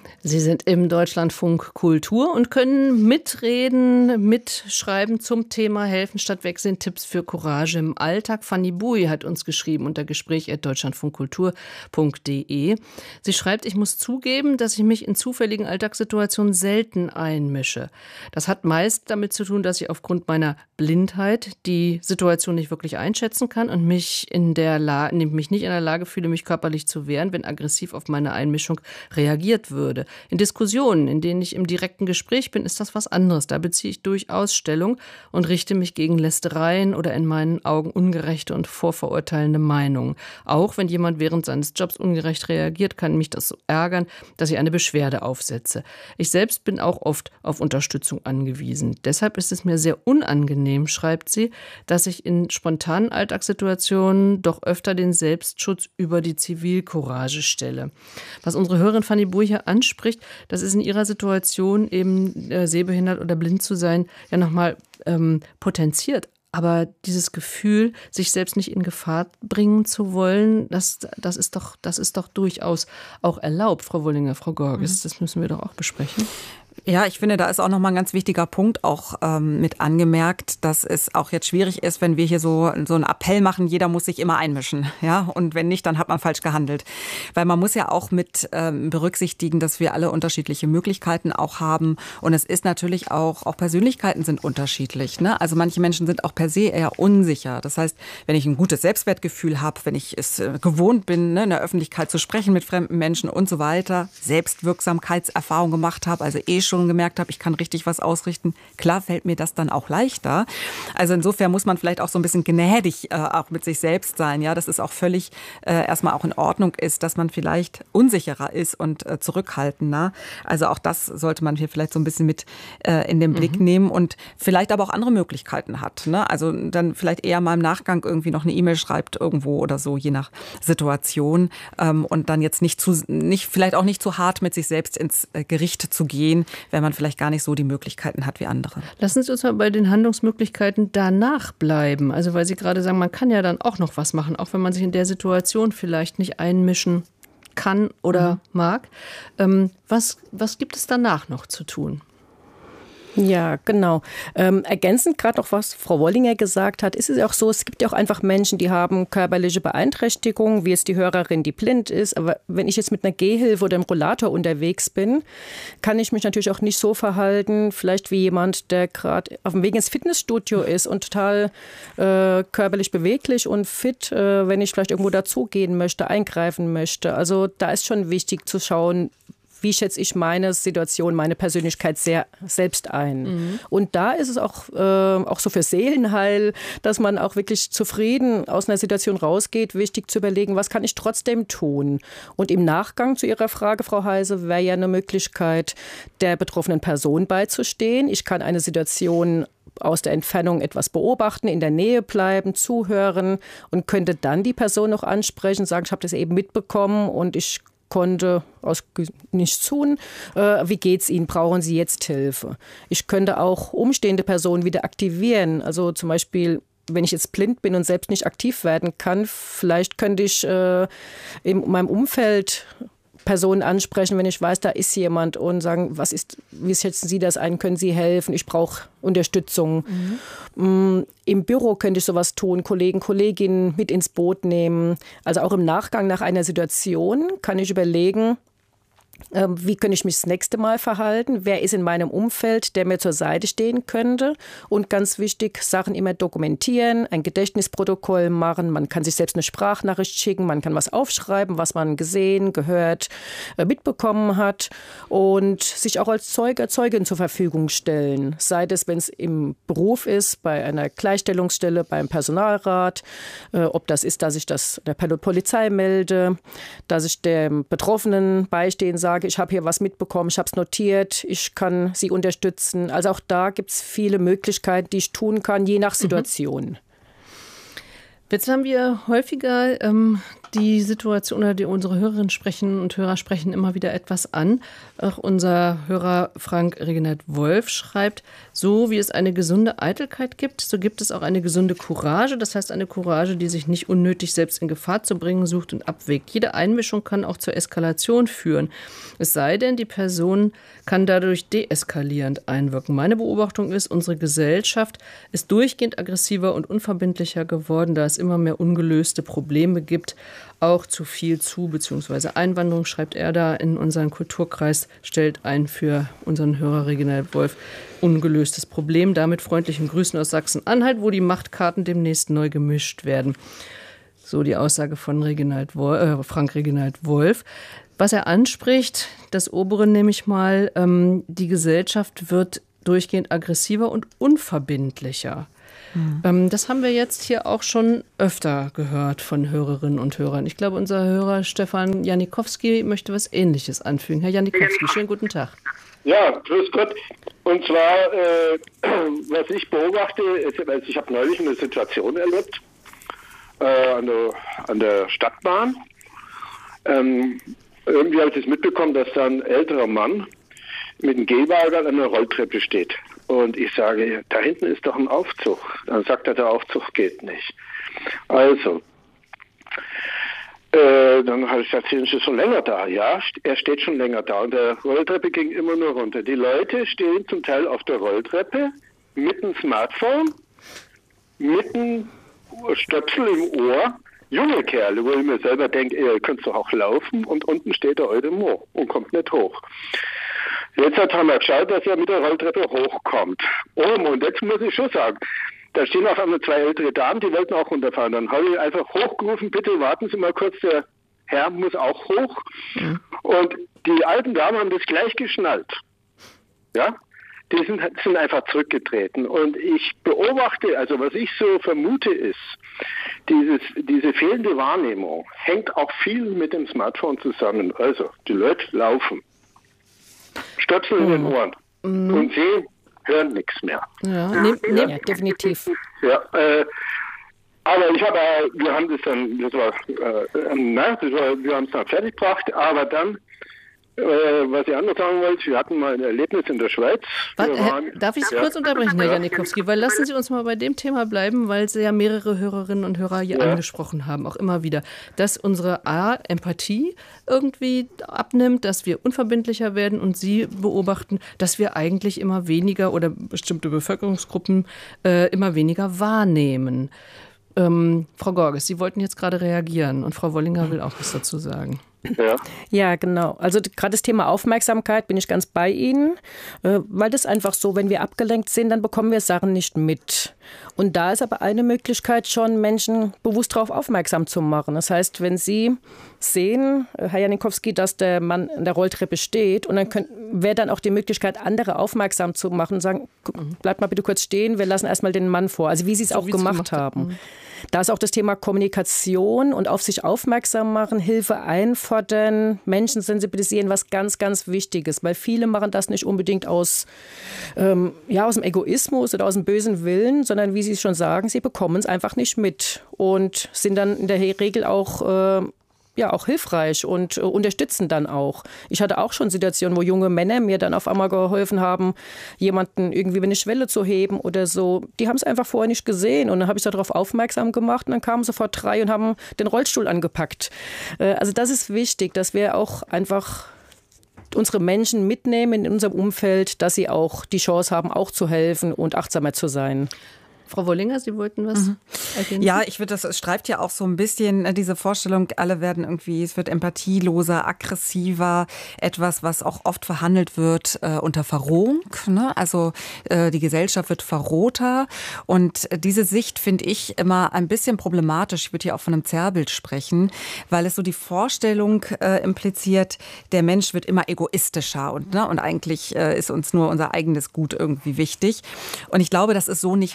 Sie sind im Deutschlandfunk Kultur und können mitreden, mitschreiben zum Thema Helfen statt Wegsehen, Tipps für Courage im Alltag. Fanny Bui hat uns geschrieben unter gespräch@deutschlandfunkkultur.de. Sie schreibt, ich muss zugeben, dass ich mich in zufälligen Alltagssituationen selten einmische. Das hat meist damit zu tun, dass ich aufgrund meiner Blindheit die Situation nicht wirklich einschätzen kann und mich nicht in der Lage fühle, mich körperlich zu wehren, wenn aggressiv auf meine Einmischung reagiert würde. In Diskussionen, in denen ich im direkten Gespräch bin, ist das was anderes. Da beziehe ich durchaus Stellung und richte mich gegen Lästereien oder in meinen Augen ungerechte und vorverurteilende Meinungen. Auch wenn jemand während seines Jobs ungerecht reagiert, kann mich das so ärgern, dass ich eine Beschwerde aufsetze. Ich selbst bin auch oft auf Unterstützung angewiesen. Deshalb ist es mir sehr unangenehm, schreibt sie, dass ich in spontanen Alltagssituationen doch öfter den Selbstschutz über die Zivilcourage stelle. Was unsere Hörerin Fanny Bui hier anspricht, das ist in ihrer Situation eben sehbehindert oder blind zu sein, ja nochmal potenziert. Aber dieses Gefühl, sich selbst nicht in Gefahr bringen zu wollen, das ist doch durchaus auch erlaubt, Frau Wullinger, Frau Gorges. Das müssen wir doch auch besprechen. Ja, ich finde, da ist auch nochmal ein ganz wichtiger Punkt auch mit angemerkt, dass es auch jetzt schwierig ist, wenn wir hier so einen Appell machen, jeder muss sich immer einmischen. Ja, und wenn nicht, dann hat man falsch gehandelt. Weil man muss ja auch mit berücksichtigen, dass wir alle unterschiedliche Möglichkeiten auch haben. Und es ist natürlich auch Persönlichkeiten sind unterschiedlich. Ne? Also manche Menschen sind auch per se eher unsicher. Das heißt, wenn ich ein gutes Selbstwertgefühl habe, wenn ich es gewohnt bin, ne, in der Öffentlichkeit zu sprechen mit fremden Menschen und so weiter, Selbstwirksamkeitserfahrung gemacht habe, also schon gemerkt habe, ich kann richtig was ausrichten, klar fällt mir das dann auch leichter. Also insofern muss man vielleicht auch so ein bisschen gnädig auch mit sich selbst sein, ja, dass es auch völlig erstmal auch in Ordnung ist, dass man vielleicht unsicherer ist und zurückhaltender. Also auch das sollte man hier vielleicht so ein bisschen mit in den Blick nehmen und vielleicht aber auch andere Möglichkeiten hat. Ne? Also dann vielleicht eher mal im Nachgang irgendwie noch eine E-Mail schreibt irgendwo oder so, je nach Situation und dann jetzt vielleicht auch nicht zu hart mit sich selbst ins Gericht zu gehen, wenn man vielleicht gar nicht so die Möglichkeiten hat wie andere. Lassen Sie uns mal bei den Handlungsmöglichkeiten danach bleiben. Also weil Sie gerade sagen, man kann ja dann auch noch was machen, auch wenn man sich in der Situation vielleicht nicht einmischen kann oder mag. Was gibt es danach noch zu tun? Ja, genau. Ergänzend gerade noch, was Frau Wollinger gesagt hat, ist es auch so, es gibt ja auch einfach Menschen, die haben körperliche Beeinträchtigungen, wie jetzt die Hörerin, die blind ist. Aber wenn ich jetzt mit einer Gehhilfe oder einem Rollator unterwegs bin, kann ich mich natürlich auch nicht so verhalten, vielleicht wie jemand, der gerade auf dem Weg ins Fitnessstudio ist und total körperlich beweglich und fit, wenn ich vielleicht irgendwo dazugehen möchte, eingreifen möchte. Also da ist schon wichtig zu schauen, wie schätze ich meine Situation, meine Persönlichkeit sehr selbst ein. Und da ist es auch so für Seelenheil, dass man auch wirklich zufrieden aus einer Situation rausgeht, wichtig zu überlegen, was kann ich trotzdem tun? Und im Nachgang zu Ihrer Frage, Frau Heise, wäre ja eine Möglichkeit, der betroffenen Person beizustehen. Ich kann eine Situation aus der Entfernung etwas beobachten, in der Nähe bleiben, zuhören und könnte dann die Person noch ansprechen, sagen, ich habe das eben mitbekommen und ich konnte nichts tun. Wie geht's Ihnen? Brauchen Sie jetzt Hilfe? Ich könnte auch umstehende Personen wieder aktivieren. Also zum Beispiel, wenn ich jetzt blind bin und selbst nicht aktiv werden kann, vielleicht könnte ich in meinem Umfeld Personen ansprechen, wenn ich weiß, da ist jemand und sagen, wie schätzen Sie das ein? Können Sie helfen? Ich brauche Unterstützung. Im Büro könnte ich sowas tun, Kollegen, Kolleginnen mit ins Boot nehmen. Also auch im Nachgang nach einer Situation kann ich überlegen, wie könnte ich mich das nächste Mal verhalten? Wer ist in meinem Umfeld, der mir zur Seite stehen könnte? Und ganz wichtig, Sachen immer dokumentieren, ein Gedächtnisprotokoll machen. Man kann sich selbst eine Sprachnachricht schicken, man kann was aufschreiben, was man gesehen, gehört, mitbekommen hat und sich auch als Zeugin zur Verfügung stellen. Sei es, wenn es im Beruf ist, bei einer Gleichstellungsstelle, beim Personalrat, ob das ist, dass ich das der Polizei melde, dass ich dem Betroffenen beistehen sage, ich habe hier was mitbekommen, ich habe es notiert, ich kann Sie unterstützen. Also auch da gibt es viele Möglichkeiten, die ich tun kann, je nach Situation. Jetzt haben wir häufiger die Situation, oder unsere Hörerinnen und Hörer sprechen immer wieder etwas an. Auch unser Hörer Frank Reginald Wolf schreibt, so wie es eine gesunde Eitelkeit gibt, so gibt es auch eine gesunde Courage. Das heißt eine Courage, die sich nicht unnötig selbst in Gefahr zu bringen sucht und abwägt. Jede Einmischung kann auch zur Eskalation führen. Es sei denn, die Person kann dadurch deeskalierend einwirken. Meine Beobachtung ist, unsere Gesellschaft ist durchgehend aggressiver und unverbindlicher geworden, da es immer mehr ungelöste Probleme gibt. Auch zu viel bzw. Einwanderung, schreibt er da in unseren Kulturkreis, stellt ein für unseren Hörer Reginald Wolf ungelöstes Problem. Damit freundlichen Grüßen aus Sachsen-Anhalt, wo die Machtkarten demnächst neu gemischt werden. So die Aussage von Frank Reginald Wolf. Was er anspricht, das obere nehme ich mal, die Gesellschaft wird durchgehend aggressiver und unverbindlicher. Das haben wir jetzt hier auch schon öfter gehört von Hörerinnen und Hörern. Ich glaube, unser Hörer Stefan Janikowski möchte was Ähnliches anfügen. Herr Janikowski, schönen guten Tag. Ja, grüß Gott. Und zwar, was ich beobachte, ist, ich habe neulich eine Situation erlebt an der Stadtbahn. Irgendwie habe ich das mitbekommen, dass da ein älterer Mann mit einem Gehwagen an der Rolltreppe steht. Und ich sage, da hinten ist doch ein Aufzug. Dann sagt er, der Aufzug geht nicht. Also, dann habe ich gesagt, sind Sie schon länger da? Ja, er steht schon länger da. Und der Rolltreppe ging immer nur runter. Die Leute stehen zum Teil auf der Rolltreppe mit einem Smartphone, mit einem Stöpsel im Ohr. Junge Kerle, wo ich mir selber denke, ihr könnt doch auch laufen. Und unten steht der alte Mo und kommt nicht hoch. Jetzt haben wir geschaut, dass er mit der Rolltreppe hochkommt. Und jetzt muss ich schon sagen, da stehen auf einmal zwei ältere Damen, die wollten auch runterfahren. Dann habe ich einfach hochgerufen, bitte warten Sie mal kurz, der Herr muss auch hoch. Mhm. Und die alten Damen haben das gleich geschnallt. Ja, die sind einfach zurückgetreten. Und ich beobachte, also was ich so vermute ist, diese fehlende Wahrnehmung hängt auch viel mit dem Smartphone zusammen. Also, die Leute laufen. Stöpsel in den Ohren und sehen, hören nichts mehr. Ja, definitiv. Ja, aber wir haben es dann, wir haben es dann fertig gebracht, aber dann, was ich anders sagen wollte, wir hatten mal ein Erlebnis in der Schweiz. Darf ich Sie kurz unterbrechen, Herr Janikowski, weil lassen Sie uns mal bei dem Thema bleiben, weil Sie ja mehrere Hörerinnen und Hörer hier angesprochen haben, auch immer wieder, dass unsere Empathie irgendwie abnimmt, dass wir unverbindlicher werden und Sie beobachten, dass wir eigentlich immer weniger oder bestimmte Bevölkerungsgruppen immer weniger wahrnehmen. Frau Gorges, Sie wollten jetzt gerade reagieren und Frau Wollinger will auch was dazu sagen. Ja, genau. Also gerade das Thema Aufmerksamkeit bin ich ganz bei Ihnen, weil das einfach so, wenn wir abgelenkt sind, dann bekommen wir Sachen nicht mit. Und da ist aber eine Möglichkeit schon, Menschen bewusst darauf aufmerksam zu machen. Das heißt, wenn Sie sehen, Herr Janikowski, dass der Mann an der Rolltreppe steht und dann wäre dann auch die Möglichkeit, andere aufmerksam zu machen und sagen, bleib mal bitte kurz stehen, wir lassen erstmal den Mann vor. Also wie Sie es auch gemacht haben. Da ist auch das Thema Kommunikation und auf sich aufmerksam machen, Hilfe einfordern, Menschen sensibilisieren, was ganz, ganz wichtig ist. Weil viele machen das nicht unbedingt aus dem Egoismus oder aus dem bösen Willen, sondern wie Sie schon sagen, sie bekommen es einfach nicht mit und sind dann in der Regel auch hilfreich und unterstützen dann auch. Ich hatte auch schon Situationen, wo junge Männer mir dann auf einmal geholfen haben, jemanden irgendwie über eine Schwelle zu heben oder so. Die haben es einfach vorher nicht gesehen und dann habe ich darauf aufmerksam gemacht und dann kamen sofort 3 und haben den Rollstuhl angepackt. Also das ist wichtig, dass wir auch einfach unsere Menschen mitnehmen in unserem Umfeld, dass sie auch die Chance haben, auch zu helfen und achtsamer zu sein. Frau Wollinger, Sie wollten was ergänzen? Ja, es streift ja auch so ein bisschen diese Vorstellung, alle werden irgendwie, es wird empathieloser, aggressiver, etwas, was auch oft verhandelt wird unter Verrohung. Ne? Also die Gesellschaft wird verrohter und diese Sicht finde ich immer ein bisschen problematisch. Ich würde hier auch von einem Zerrbild sprechen, weil es so die Vorstellung impliziert, der Mensch wird immer egoistischer und eigentlich ist uns nur unser eigenes Gut irgendwie wichtig. Und ich glaube, das ist so nicht haltbar.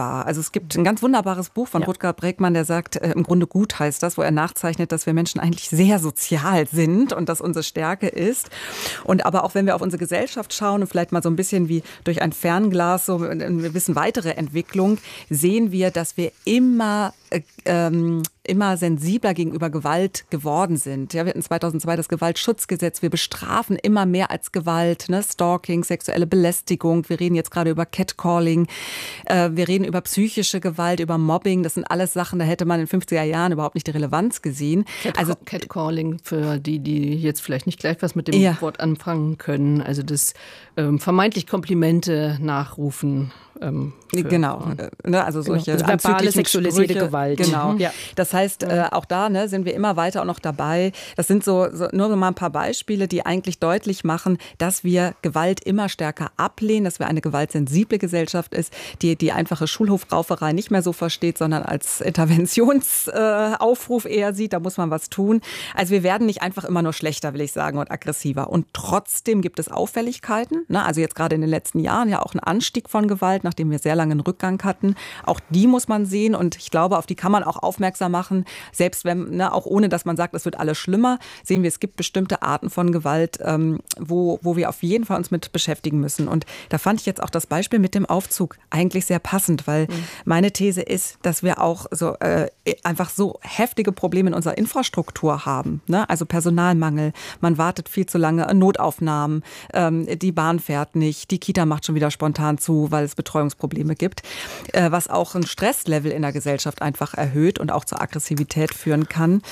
sichtbar. Also es gibt ein ganz wunderbares Buch von Rutger Bregmann, der sagt, im Grunde gut heißt das, wo er nachzeichnet, dass wir Menschen eigentlich sehr sozial sind und dass unsere Stärke ist. Und aber auch wenn wir auf unsere Gesellschaft schauen und vielleicht mal so ein bisschen wie durch ein Fernglas so eine bisschen weitere Entwicklung, sehen wir, dass wir immer sensibler gegenüber Gewalt geworden sind. Ja, wir hatten 2002 das Gewaltschutzgesetz. Wir bestrafen immer mehr als Gewalt, ne? Stalking, sexuelle Belästigung. Wir reden jetzt gerade über Catcalling. Wir reden über psychische Gewalt, über Mobbing. Das sind alles Sachen, da hätte man in den 50er Jahren überhaupt nicht die Relevanz gesehen. Catcalling für die jetzt vielleicht nicht gleich was mit dem Wort anfangen können. Also das vermeintlich Komplimente nachrufen. Genau. Also solche verbale, sexualisierte Gewalt. Genau. Ja. Das heißt, auch da sind wir immer weiter auch noch dabei. Das sind nur so mal ein paar Beispiele, die eigentlich deutlich machen, dass wir Gewalt immer stärker ablehnen, dass wir eine gewaltsensible Gesellschaft ist, die einfache Schulhofrauferei nicht mehr so versteht, sondern als Interventionsaufruf eher sieht, da muss man was tun. Also wir werden nicht einfach immer nur schlechter, will ich sagen, und aggressiver. Und trotzdem gibt es Auffälligkeiten. Also jetzt gerade in den letzten Jahren ja auch ein Anstieg von Gewalt, nachdem wir sehr lange einen Rückgang hatten. Auch die muss man sehen und ich glaube, auf die kann man auch aufmerksam machen. Selbst wenn, auch ohne, dass man sagt, es wird alles schlimmer, sehen wir, es gibt bestimmte Arten von Gewalt, wo wir auf jeden Fall uns mit beschäftigen müssen. Und da fand ich jetzt auch das Beispiel mit dem Aufzug eigentlich sehr passend, weil meine These ist, dass wir auch einfach so heftige Probleme in unserer Infrastruktur haben. Ne? Also Personalmangel, man wartet viel zu lange an Notaufnahmen, die Bahn fährt nicht, die Kita macht schon wieder spontan zu, weil es Betreuungsprobleme gibt, was auch ein Stresslevel in der Gesellschaft einfach erhöht und auch zur Aggressivität führen kann.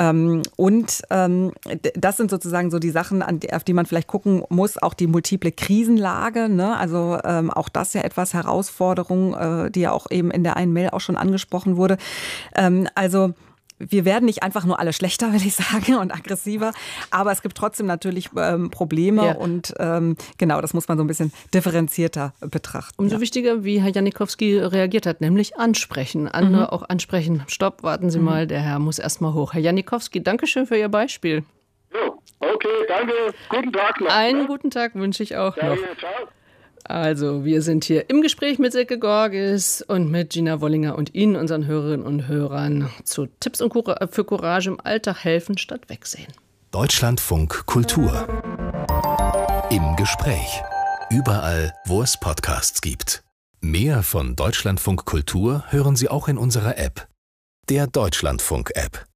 Das sind sozusagen so die Sachen, auf die man vielleicht gucken muss, auch die multiple Krisenlage, ne? Also auch das ja etwas Herausforderung, die ja auch eben in der einen Mail auch schon angesprochen wurde. Also wir werden nicht einfach nur alle schlechter, will ich sagen, und aggressiver, aber es gibt trotzdem natürlich Probleme und genau, das muss man so ein bisschen differenzierter betrachten. Umso wichtiger, wie Herr Janikowski reagiert hat, nämlich ansprechen. Andere auch ansprechen. Stopp, warten Sie mal, der Herr muss erst mal hoch. Herr Janikowski, Dankeschön für Ihr Beispiel. So, okay, danke. Guten Tag noch. Einen guten Tag wünsche ich auch noch. Ciao. Also, wir sind hier im Gespräch mit Silke Gorges und mit Gina Wollinger und Ihnen, unseren Hörerinnen und Hörern, zu Tipps und für Courage im Alltag helfen statt wegsehen. Deutschlandfunk Kultur. Im Gespräch. Überall, wo es Podcasts gibt. Mehr von Deutschlandfunk Kultur hören Sie auch in unserer App. Der Deutschlandfunk-App.